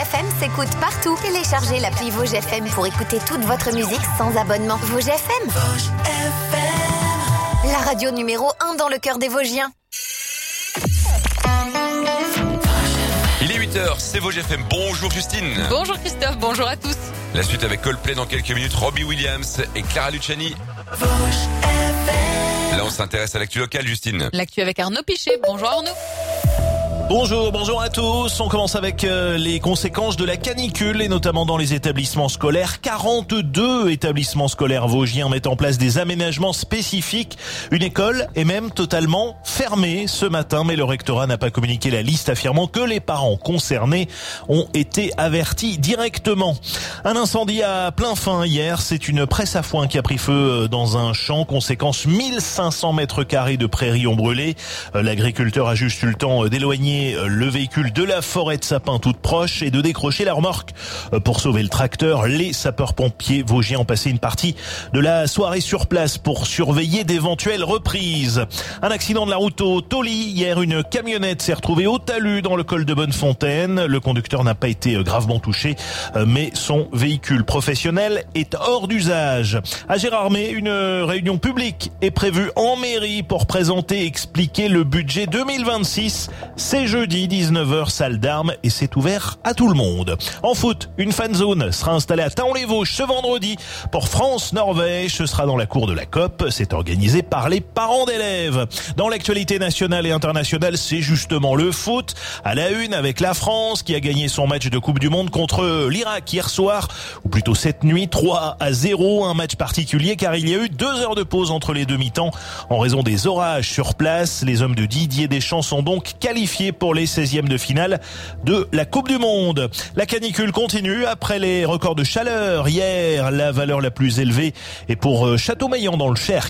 FM s'écoute partout. Téléchargez l'appli Vosges FM pour écouter toute votre musique sans abonnement. Vosges FM. Vosges FM. La radio numéro 1 dans le cœur des Vosgiens. Il est 8h, c'est Vosges FM. Bonjour Justine. Bonjour Christophe, bonjour à tous. La suite avec Coldplay dans quelques minutes, Robbie Williams et Clara Luciani. Là, on s'intéresse à l'actu locale, Justine. L'actu avec Arnaud Pichet. Bonjour Arnaud. Bonjour à tous. On commence avec les conséquences de la canicule et notamment dans les établissements scolaires. 42 établissements scolaires vosgiens mettent en place des aménagements spécifiques. Une école est même totalement fermée ce matin, mais le rectorat n'a pas communiqué la liste, affirmant que les parents concernés ont été avertis directement. Un incendie à plein fin hier. C'est une presse à foin qui a pris feu dans un champ. Conséquence, 1500 mètres carrés de prairies ont brûlé. L'agriculteur a juste eu le temps d'éloigner le véhicule de la forêt de sapins toute proche et de décrocher la remorque. Pour sauver le tracteur, les sapeurs-pompiers vosgiens ont passé une partie de la soirée sur place pour surveiller d'éventuelles reprises. Un accident de la route au Tauly. Hier, une camionnette s'est retrouvée au talus dans le col de Bonnefontaine. Le conducteur n'a pas été gravement touché, mais son véhicule professionnel est hors d'usage. À Gérardmer, une réunion publique est prévue en mairie pour présenter et expliquer le budget 2026. C'est jeudi 19h, salle d'armes, et c'est ouvert à tout le monde. En foot, une fan zone sera installée à Thaon-les-Vosges ce vendredi pour France-Norvège. Ce sera dans la cour de la COP. C'est organisé par les parents d'élèves. Dans l'actualité nationale et internationale, c'est justement le foot. À la une avec la France qui a gagné son match de Coupe du Monde contre l'Irak hier soir, ou plutôt cette nuit, 3-0. Un match particulier car il y a eu 2 heures de pause entre les deux mi-temps en raison des orages sur place. Les hommes de Didier Deschamps sont donc qualifiés pour les 16e de finale de la Coupe du Monde. La canicule continue après les records de chaleur. Hier, la valeur la plus élevée est pour Châteaumeillan dans le Cher,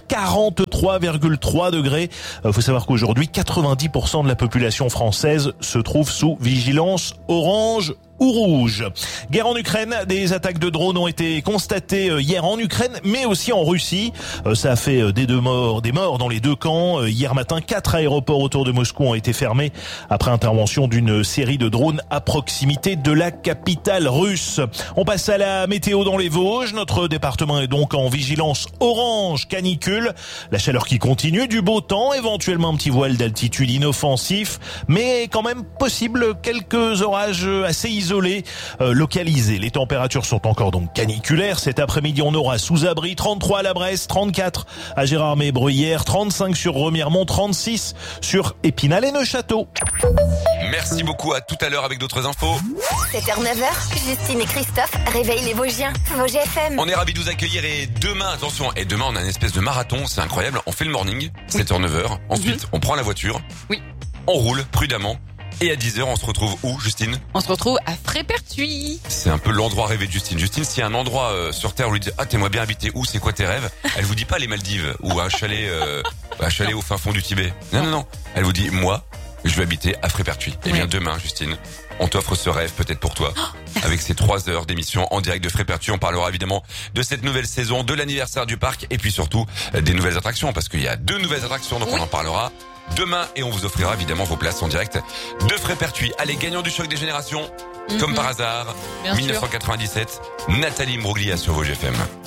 43,3 degrés. Faut savoir qu'aujourd'hui, 90% de la population française se trouve sous vigilance orange ou rouge. Guerre en Ukraine, des attaques de drones ont été constatées hier en Ukraine, mais aussi en Russie. Ça a fait des morts dans les deux camps. Hier matin, 4 aéroports autour de Moscou ont été fermés après intervention d'une série de drones à proximité de la capitale russe. On passe à la météo dans les Vosges. Notre département est donc en vigilance orange canicule. La chaleur qui continue, du beau temps, éventuellement un petit voile d'altitude inoffensif, mais quand même possible quelques orages assez isolés. Localisés. Les températures sont encore donc caniculaires. Cet après-midi, on aura sous abri 33 à la Bresse, 34 à Gérardmer et Bruyères, 35 sur Remiremont, 36 sur Épinal et Neufchâteau. Merci beaucoup, à tout à l'heure avec d'autres infos. 7h-9h, Justine et Christophe réveillent les Vosgiens. Vosges FM. On est ravis de vous accueillir et demain, attention, on a une espèce de marathon, c'est incroyable. On fait le morning, 7h-9h. Ensuite, on prend la voiture. Oui. On roule prudemment. Et à 10h, on se retrouve où, Justine? On se retrouve à Frépertuis. C'est un peu l'endroit rêvé de Justine. Justine, s'il y a un endroit sur Terre où lui dit « Ah, t'aimerais bien habiter où? C'est quoi tes rêves ?» Elle vous dit pas les Maldives ou un chalet au fin fond du Tibet. Non. Elle vous dit « Moi, je vais habiter à Frépertuis. » Et bien demain, Justine, on t'offre ce rêve peut-être pour toi. Avec ces 3 heures d'émission en direct de Frépertuis, on parlera évidemment de cette nouvelle saison, de l'anniversaire du parc et puis surtout des nouvelles attractions. Parce qu'il y a 2 nouvelles attractions, donc on en parlera demain et on vous offrira évidemment vos places en direct de Frépertuis. Allez, gagnant du choc des générations, comme par hasard, 1997, Nathalie Imbruglia sur Vosges FM.